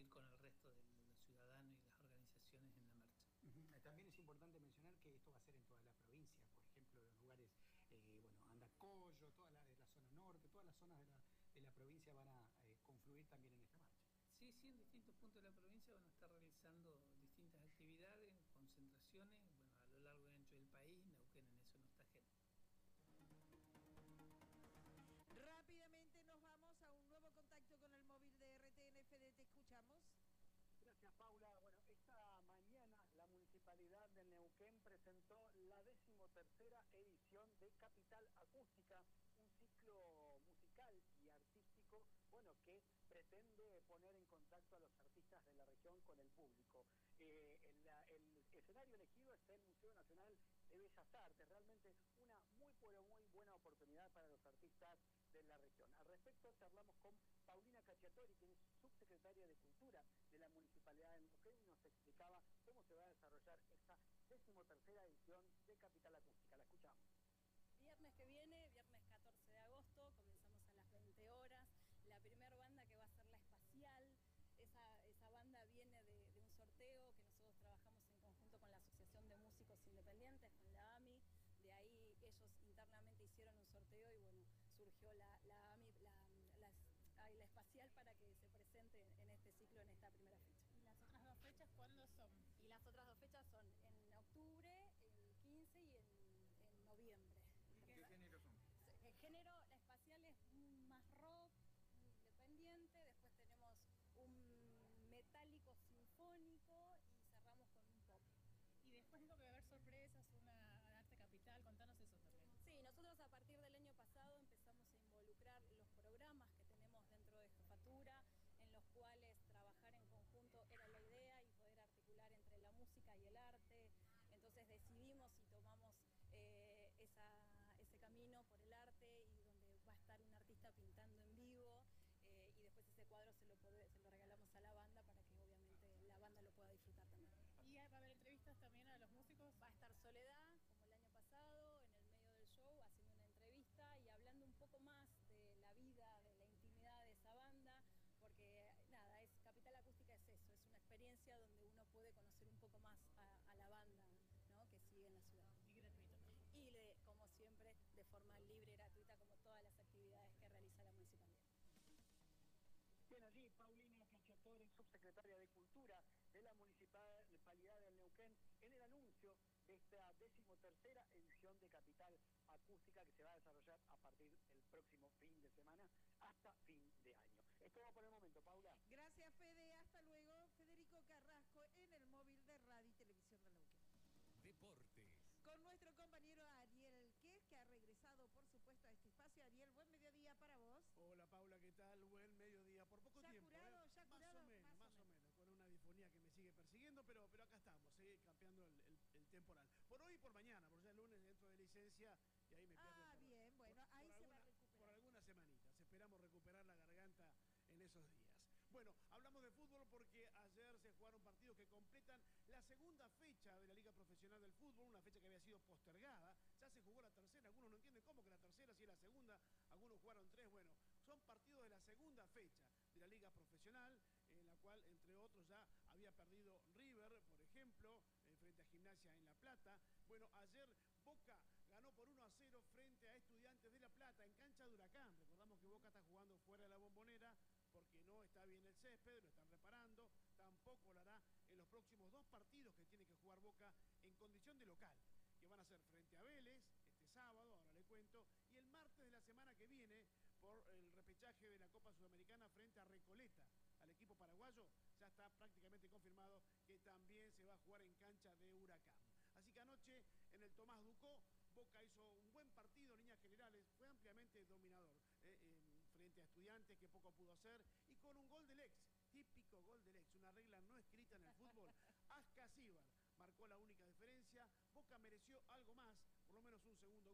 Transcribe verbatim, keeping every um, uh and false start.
compartir con el resto de los ciudadanos y las organizaciones en la marcha. Uh-huh. También es importante mencionar que esto va a ser en toda la provincia, por ejemplo, los lugares, eh, bueno, Andacollo, toda la, la zona norte, todas las zonas de la, de la provincia van a eh, confluir también en esta marcha. Sí, sí, en distintos puntos de la provincia van a estar realizando distintas actividades, concentraciones, bueno, a lo largo y ancho del país. Neuquén en eso no está ajeno. Rápidamente nos vamos a un nuevo contacto con el móvil de R T N. Fede, te escuchamos. Gracias, Paula. Bueno, esta mañana la Municipalidad de Neuquén presentó la decimotercera edición de Capital Acústica, un ciclo musical y artístico, bueno, que pretende poner en contacto a los artistas de la región con el público. Eh, el, el escenario elegido es el Museo Nacional de Bellas Artes, realmente una muy, pero muy buena oportunidad para los artistas de la región. Al respecto charlamos con Paulina Cacciatori, quien es subsecretaria de Cultura de la Municipalidad de Neuquén, y nos explicaba cómo se va a desarrollar esta decimotercera edición de Capital Acústica. La escuchamos. Viernes que viene, viernes catorce de agosto, comenzamos a las veinte horas. La primera banda que va a ser La Espacial. Esa, esa banda viene de, de un sorteo que nosotros trabajamos en conjunto con la Asociación de Músicos Independientes, con la A M I. De ahí ellos internamente hicieron un sorteo y bueno, surgió la, la A M I, la, la, la, la Espacial, para que se presente en este ciclo, en esta primera fecha. ¿Y las otras dos fechas cuándo son? Y las otras dos fechas son en octubre, el quince y en, en noviembre. ¿Qué, ¿Qué género son? El género, La Espacial es más rock, independiente, después tenemos un metálico sinfónico y cerramos con un pop. Y después dijo que va a haber sorpresas, una arte capital, contanos eso también. Sí, nosotros a partir del año pasado empezamos a involucrar los programas que tenemos dentro de Jefatura, en los cuales trabajar en conjunto era la idea y poder articular entre la música y el arte. Entonces decidimos y tomamos eh, esa, ese camino por el arte, y donde va a estar un artista pintando en vivo. Eh, y después ese cuadro se lo, puede, se lo regalamos a la banda para que obviamente la banda lo pueda disfrutar también. ¿Y va a haber entrevistas también a los músicos? Va a estar Soledad, como el año pasado, en el medio del show, haciendo una entrevista y hablando un poco más de la vida, de la intimidad de esa banda, porque nada, es Capital Acústica es eso, es una experiencia donde uno puede conocer un poco más a, a la banda, ¿no?, que sigue en la ciudad. Y gratuito. Y de, como siempre, de forma libre y gratuita, como todas las actividades que realiza la municipalidad. Bien, allí Paulina Cacciatori, subsecretaria de Cultura de la Municipalidad de Neuquén, en el anuncio de esta decimotercera edición de Capital Acústica, que se va a desarrollar a partir del próximo fin de semana hasta fin de año. Es todo por el momento, Paula. Gracias, Fede. Hasta luego. Federico Carrasco en el móvil de Radio y Televisión de Neuquén. Deportes. Con nuestro compañero Ariel Quez, que ha regresado, por supuesto, a este espacio. Ariel, buen mediodía para vos. Hola, Paula, ¿qué tal? Buen mediodía. Por poco ¿Ya tiempo, curado? ¿eh? ¿Ya más curado? O menos, más, más o menos, menos, con una disfonía que me sigue persiguiendo, pero, pero acá estamos, sigue campeando el, el, el temporal. Por hoy y por mañana, porque ya el lunes dentro de licencia y ahí me pierdo. Ah, por, bien, bueno, por, ahí por se alguna, va a recuperar. Por algunas semanitas, esperamos recuperar la garganta en esos días. Bueno, hablamos de fútbol porque ayer se jugaron partidos que completan la segunda fecha de la Liga Profesional del Fútbol, una fecha que había sido postergada, ya se jugó la tercera, algunos no entienden cómo que la tercera, si es la segunda, algunos jugaron tres, bueno, son partidos de la segunda fecha de la Liga Profesional, en la cual, entre otros, ya había perdido River, por ejemplo, eh, frente a Gimnasia en La Plata. Bueno, ayer Boca ganó por uno a cero frente a Estudiantes de La Plata en cancha de Huracán. Recordamos que Boca está jugando fuera de la Bombonera porque no está bien el césped, lo están reparando, tampoco lo hará en los próximos dos partidos que tiene que jugar Boca en condición de local, que van a ser frente a Vélez, este sábado, ahora le cuento, y el martes de la semana que viene, por el repechaje de la Copa Sudamericana frente a Recoleta, al equipo paraguayo, ya está prácticamente confirmado que también se va a jugar en cancha de Huracán. Así que anoche, en el Tomás Ducó, Boca hizo un buen partido en líneas generales, fue ampliamente dominador eh, eh, frente a Estudiantes, que poco pudo hacer, y con un gol del ex, típico gol del ex, una regla no escrita en el fútbol. Ascasíbar marcó la única diferencia. Boca mereció algo más, por lo menos un segundo